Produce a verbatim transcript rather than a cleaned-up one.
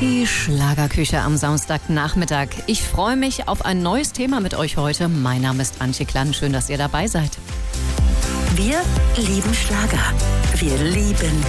Die Schlagerküche am Samstagnachmittag. Ich freue mich auf ein neues Thema mit euch heute. Mein Name ist Antje Klann. Schön, dass ihr dabei seid. Wir lieben Schlager. Wir lieben